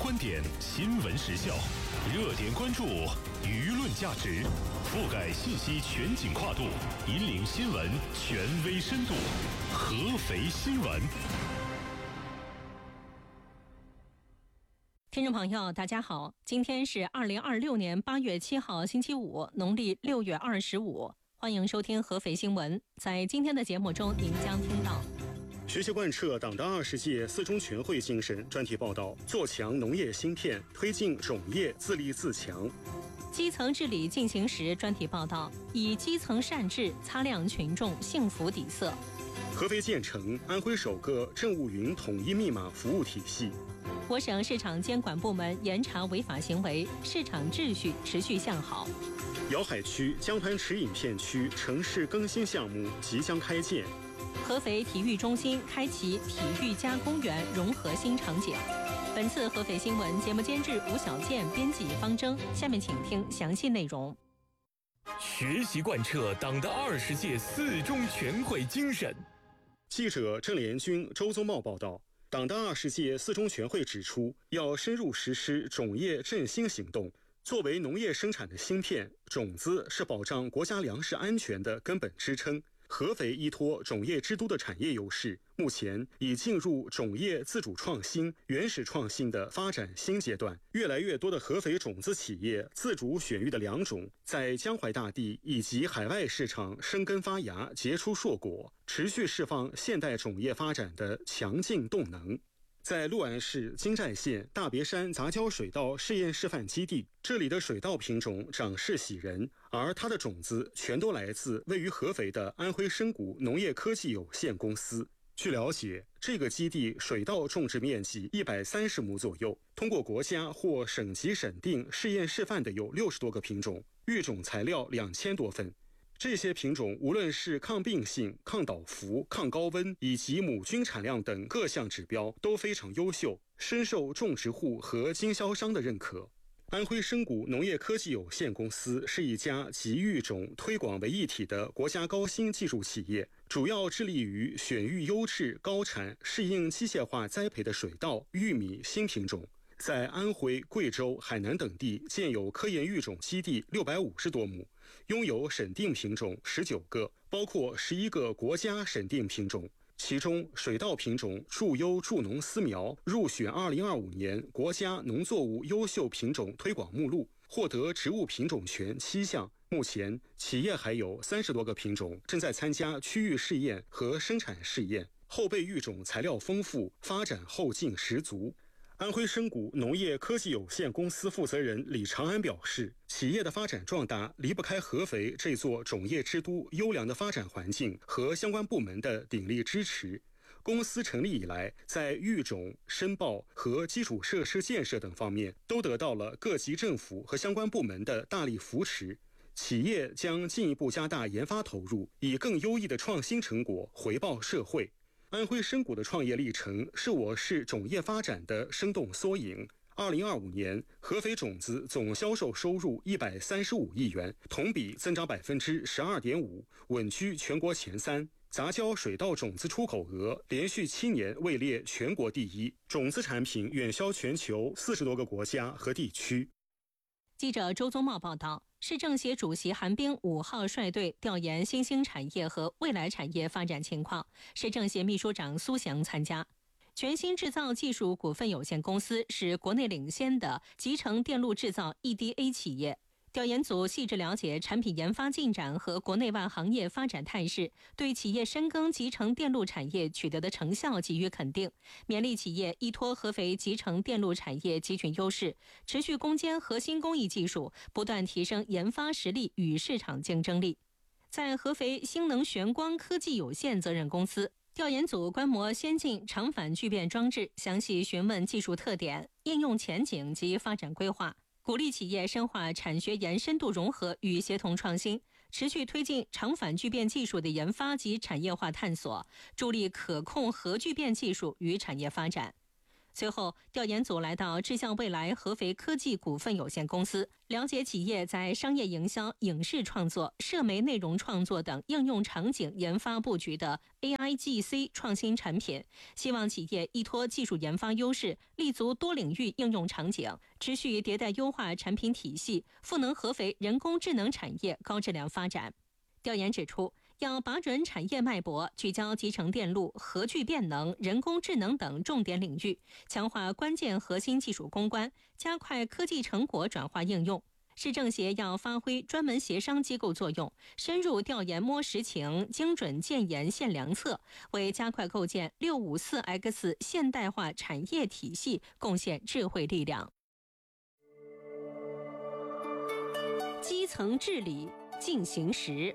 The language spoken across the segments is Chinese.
观点，新闻时效，热点关注，舆论价值，覆盖信息全景跨度，引领新闻权威深度。合肥新闻。 听众朋友，大家好，今天是2026年8月7号，星期五，农历6月25，欢迎收听合肥新闻。在今天的节目中，您将听到学习贯彻党的20届四中全会精神专题报道，做强农业芯片，推进种业自立自强。 基层治理进行时专题报道，以基层善治擦亮群众幸福底色。 合肥建成安徽首个政务云统一密码服务体系。 我省市场监管部门严查违法行为，市场秩序持续向好。 瑶海区江盘池影片区城市更新项目即将开建。 合肥体育中心开启体育加公园融合新场景。本次合肥新闻节目监制吴小健，编辑方征。下面请听详细内容。 学习贯彻党的20届四中全会精神。 记者郑连军、周宗茂报道，党的20届四中全会指出，要深入实施种业振兴行动。作为农业生产的芯片，种子是保障国家粮食安全的根本支撑。合肥依托种业之都的产业优势，目前已进入种业自主创新、原始创新的发展新阶段。越来越多的合肥种子企业自主选育的良种，在江淮大地以及海外市场生根发芽、结出硕果，持续释放现代种业发展的强劲动能。在六安市金寨县大别山杂交水稻试验示范基地，这里的水稻品种长势喜人，而它的种子全都来自位于合肥的安徽深谷农业科技有限公司。据了解，这个基地水稻种植面积130亩左右，通过国家或省级审定试验示范的有60多个品种，育种材料2000多份。这些品种无论是抗病性、抗倒伏、抗高温以及母菌产量等各项指标都非常优秀，深受种植户和经销商的认可。安徽深谷农业科技有限公司是一家集育种推广为一体的国家高新技术企业，主要致力于选育优质、高产、适应机械化栽培的水稻、玉米新品种。在安徽、贵州、海南等地建有科研育种基地650多亩，拥有审定品种19个，包括11个国家审定品种。其中水稻品种助优助农丝苗入选2025年国家农作物优秀品种推广目录，获得植物品种权7项。目前企业还有30多个品种正在参加区域试验和生产试验，后备育种材料丰富，发展后劲十足。安徽深谷农业科技有限公司负责人李长安表示，企业的发展壮大离不开合肥这座种业之都优良的发展环境和相关部门的鼎力支持。公司成立以来，在育种、申报和基础设施建设等方面都得到了各级政府和相关部门的大力扶持。企业将进一步加大研发投入，以更优异的创新成果回报社会。安徽深谷的创业历程是我市种业发展的生动缩影。2025年，合肥种子总销售收入135亿元，同比增长12.5%，稳居全国前3。杂交水稻种子出口额连续7年位列全国第1，种子产品远销全球40多个国家和地区。 记者周宗茂报道，市政协主席韩冰5号率队调研新兴产业和未来产业发展情况，市政协秘书长苏翔参加。全新制造技术股份有限公司是国内领先的集成电路制造 EDA 企业。调研组细致了解产品研发进展和国内外行业发展态势，对企业深耕集成电路产业取得的成效给予肯定，勉励企业依托合肥集成电路产业集群优势，持续攻坚核心工艺技术，不断提升研发实力与市场竞争力。在合肥星能玄光科技有限责任公司，调研组观摩先进长反聚变装置，详细询问技术特点、应用前景及发展规划，鼓励企业深化产学研深度融合与协同创新，持续推进长反聚变技术的研发及产业化探索，助力可控核聚变技术与产业发展。 随后，调研组来到智向未来合肥科技股份有限公司，了解企业在商业营销、影视创作、社媒内容创作等应用场景研发布局的 AIGC 创新产品，希望企业依托技术研发优势，立足多领域应用场景，持续迭代优化产品体系，赋能合肥人工智能产业高质量发展。调研指出，要把准产业脉搏，聚焦集成电路、核聚变能、人工智能等重点领域，强化关键核心技术攻关，加快科技成果转化应用。市政协要发挥专门协商机构作用，深入调研摸实情，精准建言献良策，为加快构建654X 现代化产业体系贡献智慧力量。基层治理进行时。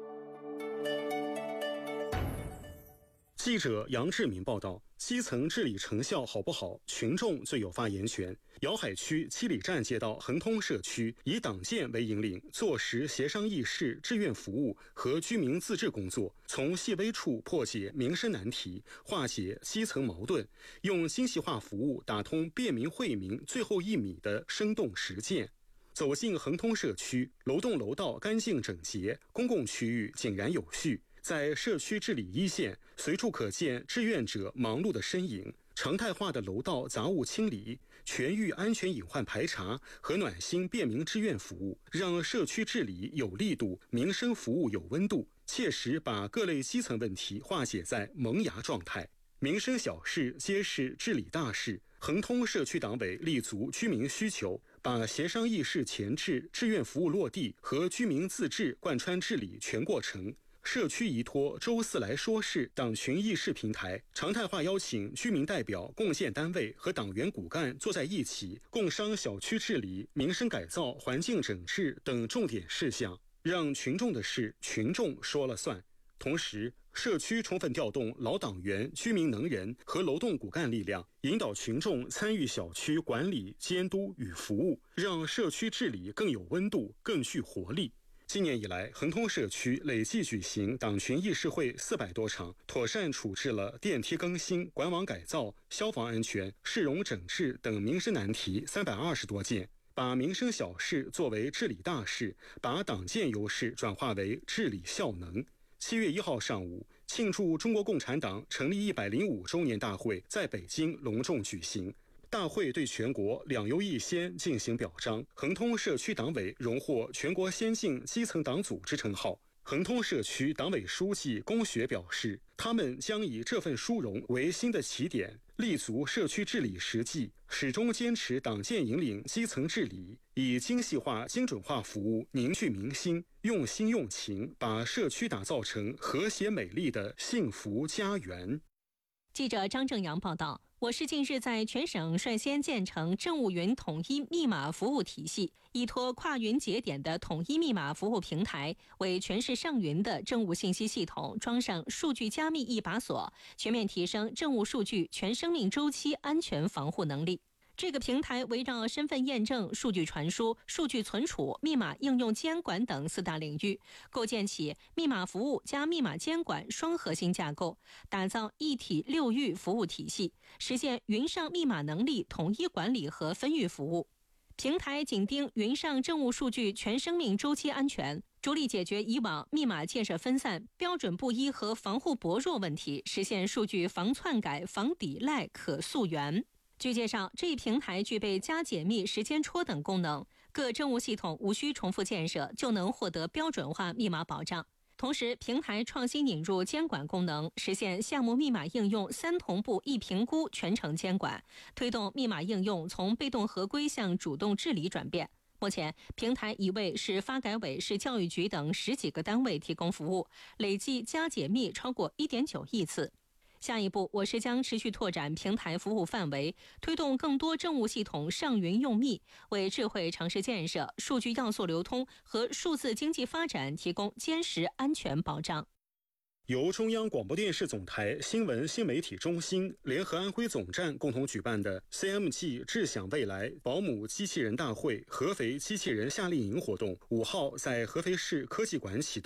记者杨志明报道，基层治理成效好不好，群众最有发言权。瑶海区七里站街道恒通社区以党建为引领，做实协商议事、志愿服务和居民自治工作，从细微处破解民生难题，化解基层矛盾，用精细化服务打通便民惠民最后1米的生动实践。走进恒通社区，楼栋楼道干净整洁，公共区域井然有序。在社区治理一线，随处可见志愿者忙碌的身影，常态化的楼道杂物清理、全域安全隐患排查和暖心便民志愿服务，让社区治理有力度，民生服务有温度，切实把各类基层问题化解在萌芽状态。民生小事皆是治理大事，恒通社区党委立足居民需求，把协商议事前置、志愿服务落地和居民自治贯穿治理全过程。社区依托周4来说事党群议事平台，常态化邀请居民代表、共建单位和党员骨干坐在一起，共商小区治理、民生改造、环境整治等重点事项，让群众的事群众说了算。同时，社区充分调动老党员、居民能人和楼栋骨干力量，引导群众参与小区管理、监督与服务，让社区治理更有温度、更具活力。今年以来，恒通社区累计举行党群议事会400多场，妥善处置了电梯更新、管网改造、消防安全、市容整治等民生难题320多件，把民生小事作为治理大事，把党建优势转化为治理效能。7月1号上午，庆祝中国共产党成立105周年大会在北京隆重举行。大会对全国2优1先进行表彰，恒通社区党委荣获全国先进基层党组织称号。恒通社区党委书记龚学表示，他们将以这份殊荣为新的起点，立足社区治理实际，始终坚持党建引领基层治理，以精细化、精准化服务凝聚民心，用心用情把社区打造成和谐美丽的幸福家园。 记者张正阳报道，我市近日在全省率先建成政务云统一密码服务体系，依托跨云节点的统一密码服务平台，为全市上云的政务信息系统装上数据加密一把锁，全面提升政务数据全生命周期安全防护能力。这个平台围绕身份验证、数据传输、数据存储、密码应用监管等4大领域，构建起密码服务加密码监管双核心架构，打造一体6域服务体系，实现云上密码能力统一管理和分域服务。平台紧盯云上政务数据全生命周期安全，着力解决以往密码建设分散、标准不一和防护薄弱问题，实现数据防篡改、防抵赖、可溯源。据介绍，这一平台具备加解密、时间戳等功能，各政务系统无需重复建设就能获得标准化密码保障。同时，平台创新引入监管功能，实现项目密码应用3同步1评估全程监管，推动密码应用从被动合规向主动治理转变。目前，平台已为市发改委、市教育局等10几个单位提供服务，累计加解密超过1.9亿次。下一步，我市将持续拓展平台服务范围，推动更多政务系统上云用密，为智慧城市建设、数据要素流通和数字经济发展提供坚实安全保障。 由中央广播电视总台新闻新媒体中心联合安徽总站共同举办的 CMG 智享未来保姆机器人大会合肥机器人夏令营活动5号在合肥市科技馆启动。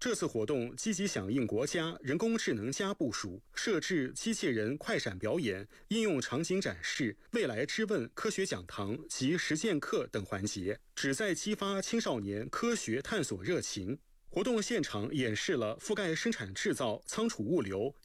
这次活动积极响应国家人工智能+部署，设置机器人快闪表演、应用场景展示、未来之问科学讲堂及实践课等环节，旨在激发青少年科学探索热情。活动现场演示了覆盖生产制造、仓储物流、